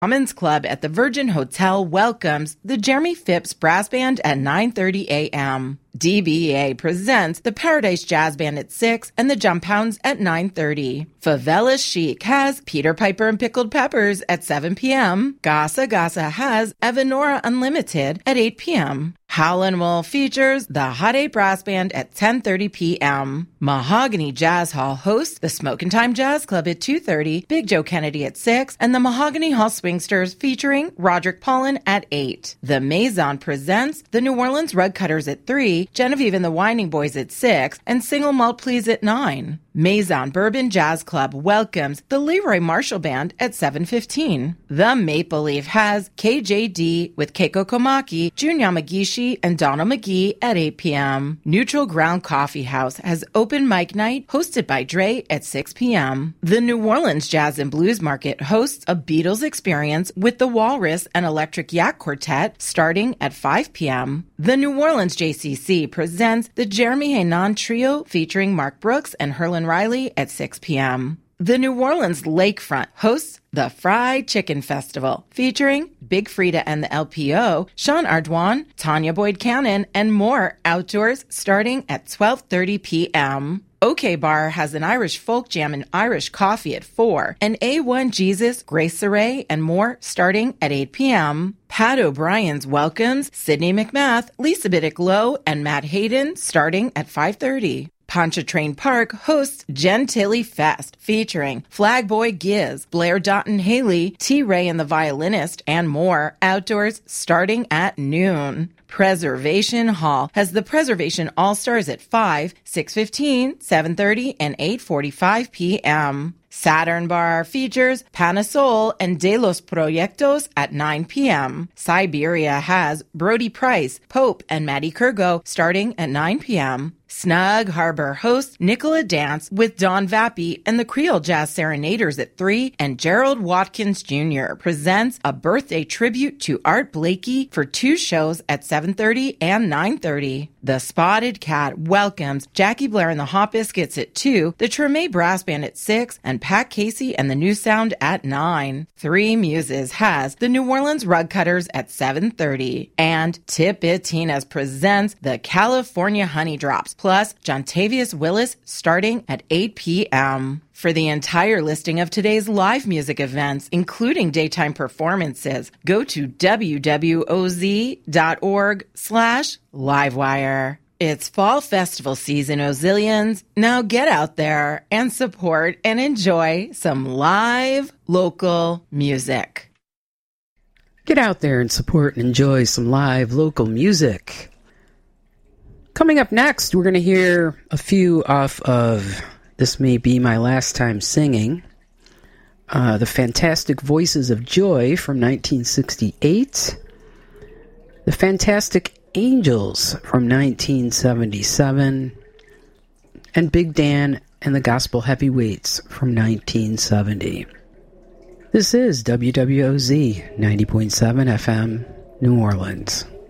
Commons Club at the Virgin Hotel welcomes the Jeremy Phipps Brass Band at 9:30 a.m. DBA presents the Paradise Jazz Band at 6 and the Jump Hounds at 9:30. Favela Chic has Peter Piper and Pickled Peppers at 7 p.m. Gasa Gasa has Evanora Unlimited at 8 p.m. Howlin' Wolf features the Hot 8 Brass Band at 10:30 p.m. Mahogany Jazz Hall hosts the Smokin' Time Jazz Club at 2:30, Big Joe Kennedy at 6, and the Mahogany Hall Swingsters featuring Roderick Paulin at 8. The Maison presents the New Orleans Rug Cutters at 3, Genevieve and the Winding Boys at 6, and Single Malt Please at 9. Maison Bourbon Jazz Club welcomes the Leroy Marshall Band at 7:15. The Maple Leaf has KJD with Keiko Komaki, Jun Yamagishi, and Donald McGee at 8 p.m. Neutral Ground Coffee House has open mic night hosted by Dre at 6 p.m. The New Orleans Jazz and Blues Market hosts a Beatles experience with the Walrus and Electric Yak Quartet starting at 5 p.m. The New Orleans JCC presents the Jeremy Henan Trio featuring Mark Brooks and Herlin Riley at 6 p.m. The New Orleans Lakefront hosts the Fried Chicken Festival featuring Big Frida and the LPO, Sean Ardwan, Tanya Boyd Cannon, and more outdoors starting at 12:30 p.m. OK Bar has an Irish folk jam and Irish coffee at 4, and A1 Jesus, Grace Saray, and more starting at 8 p.m. Pat O'Brien's welcomes Sydney McMath, Lisa Biddick Lowe, and Matt Hayden starting at 5:30. Pontchartrain Park hosts Gentilly Fest featuring Flagboy Giz, Blair Doughton Haley, T. Ray and the Violinist, and more outdoors starting at noon. Preservation Hall has the Preservation All-Stars at 5, 6:15, 7:30, and 8:45 p.m. Saturn Bar features Panasol and De Los Proyectos at 9 p.m. Siberia has Brody Price, Pope, and Maddie Kurgo starting at 9 p.m. Snug Harbor hosts Nicola Dance with Don Vappy and the Creole Jazz Serenaders at 3, and Gerald Watkins Jr. presents a birthday tribute to Art Blakey for 2 shows at 7:30 and 9:30. The Spotted Cat welcomes Jackie Blair and the Hot Biscuits at 2, the Treme Brass Band at 6, and Pat Casey and the New Sound at 9. Three Muses has the New Orleans Rug Cutters at 7:30, and Tipitinas presents the California Honey Drops, plus Jontavius Willis starting at 8 p.m. For the entire listing of today's live music events, including daytime performances, go to wwoz.org/livewire. It's fall festival season, Ozillions. Now get out there and support and enjoy some live local music. Get out there and support and enjoy some live local music. Coming up next, we're going to hear a few off of This May Be My Last Time Singing. The Fantastic Voices of Joy from 1968. The Fantastic Angels from 1977. And Big Dan and the Gospel Heavyweights from 1970. This is WWOZ 90.7 FM, New Orleans.